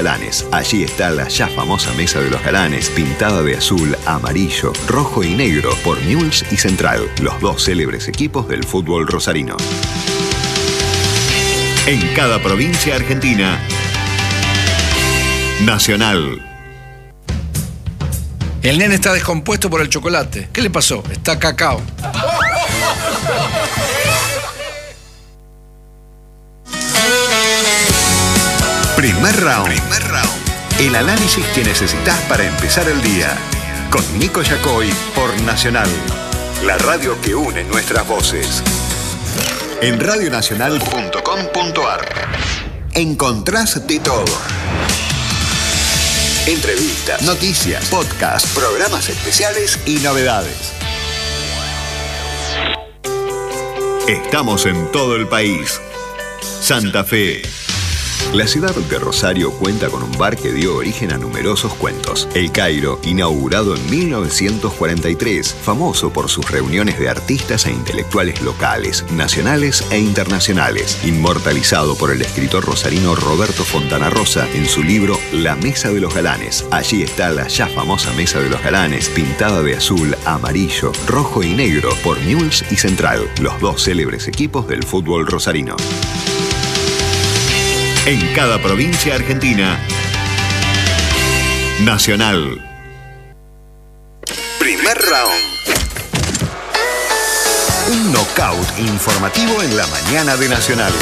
Galanes. Allí está la ya famosa Mesa de los Galanes, pintada de azul, amarillo, rojo y negro por Newell's y Central, los dos célebres equipos del fútbol rosarino. En cada provincia argentina, Nacional. El nene está descompuesto por el chocolate. ¿Qué le pasó? Está cacao. Primer round. El análisis que necesitas para empezar el día. Con Nico Yacoy por Nacional. La radio que une nuestras voces. En radionacional.com.ar encontrás de todo. Entrevistas, noticias, podcasts, programas especiales y novedades. Estamos en todo el país. Santa Fe. La ciudad de Rosario cuenta con un bar que dio origen a numerosos cuentos. El Cairo, inaugurado en 1943, famoso por sus reuniones de artistas e intelectuales locales, nacionales e internacionales, inmortalizado por el escritor rosarino Roberto Fontana Rosa en su libro La Mesa de los Galanes. Allí está la ya famosa Mesa de los Galanes, pintada de azul, amarillo, rojo y negro por Newell's y Central, los dos célebres equipos del fútbol rosarino. En cada provincia argentina, Nacional. Primer round. Un knockout informativo en la mañana de Nacional.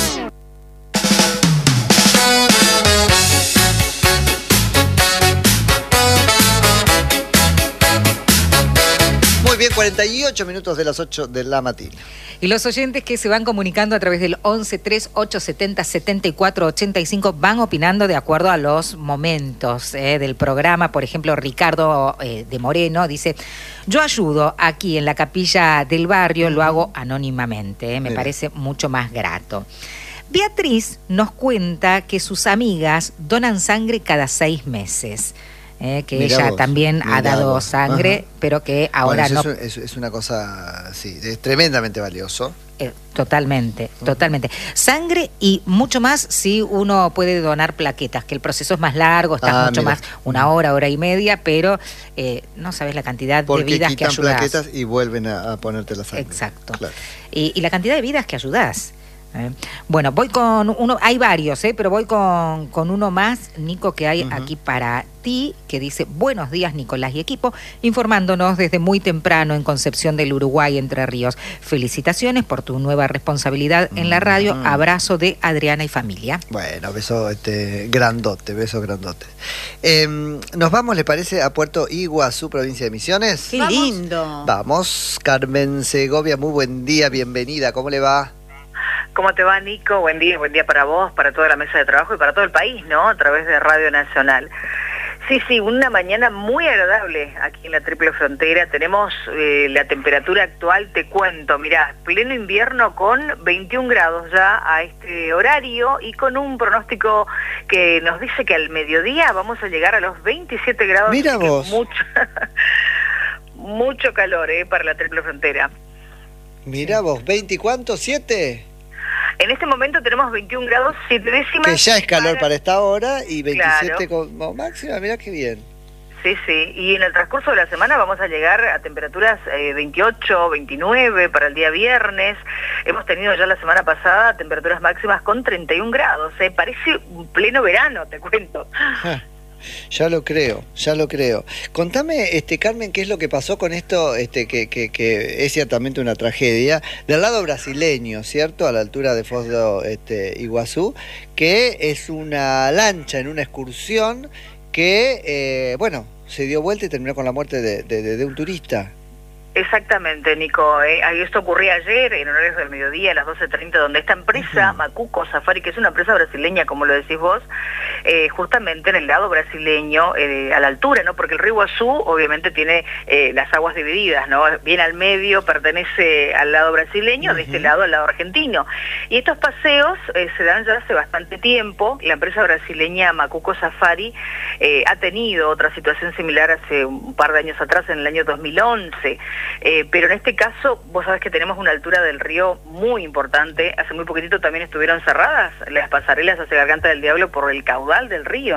Muy bien, 48 minutos de las 8 de la mañana. Y los oyentes que se van comunicando a través del 11 3870 7485 van opinando de acuerdo a los momentos del programa. Por ejemplo, Ricardo de Moreno dice: yo ayudo aquí en la capilla del barrio, lo hago anónimamente, me parece mucho más grato. Beatriz nos cuenta que sus amigas donan sangre cada 6 meses. Que Mirá ella vos, también ha dado sangre, pero que ahora bueno, no... Es una cosa, sí, es tremendamente valioso. Totalmente. Sangre y mucho más si uno puede donar plaquetas, que el proceso es más largo, está mucho más, 1 hora, hora y media, pero no sabes la cantidad de vidas que ayudás. Porque quitan plaquetas y vuelven a ponerte la sangre. Exacto. Claro. Y la cantidad de vidas que ayudás. Bueno, voy con uno, hay varios, pero voy con uno más, Nico, que hay aquí para ti, que dice: buenos días, Nicolás y equipo, informándonos desde muy temprano en Concepción del Uruguay, Entre Ríos. Felicitaciones por tu nueva responsabilidad en la radio. Abrazo de Adriana y familia. Bueno, beso grandote, besos grandotes. Nos vamos, ¿le parece, a Puerto Iguazú, provincia de Misiones? ¡Qué lindo! Vamos, Carmen Segovia, muy buen día, bienvenida, ¿cómo le va? ¿Cómo te va, Nico? Buen día para vos, para toda la mesa de trabajo y para todo el país, ¿no? A través de Radio Nacional. Sí, una mañana muy agradable aquí en la Triple Frontera. Tenemos la temperatura actual, te cuento, mirá, pleno invierno con 21 grados ya a este horario y con un pronóstico que nos dice que al mediodía vamos a llegar a los 27 grados. Mira vos. Mucho calor, para la Triple Frontera. Mira vos, ¿20 y cuánto? ¿7? En este momento tenemos 21 grados 7 décimas. Que ya es calor para esta hora y 27 claro. como máxima, mirá qué bien. Sí, y en el transcurso de la semana vamos a llegar a temperaturas 28, 29 para el día viernes. Hemos tenido ya la semana pasada temperaturas máximas con 31 grados. Parece un pleno verano, te cuento. Ya lo creo. Contame, Carmen, qué es lo que pasó con esto, que es ciertamente una tragedia, del lado brasileño, ¿cierto? A la altura de Foz do Iguazú, que es una lancha en una excursión que, se dio vuelta y terminó con la muerte de un turista. Exactamente, Nico. Esto ocurría ayer, en horarios del mediodía, a las 12:30, donde esta empresa, Macuco Safari, que es una empresa brasileña, como lo decís vos, justamente en el lado brasileño, a la altura, ¿no? Porque el río Iguazú, obviamente, tiene las aguas divididas, ¿no? Bien al medio pertenece al lado brasileño, de este lado al lado argentino. Y estos paseos se dan ya hace bastante tiempo. La empresa brasileña Macuco Safari ha tenido otra situación similar hace un par de años atrás, en el año 2011. pero en este caso, vos sabés que tenemos una altura del río muy importante. Hace muy poquitito también estuvieron cerradas las pasarelas hacia Garganta del Diablo por el caudal del río.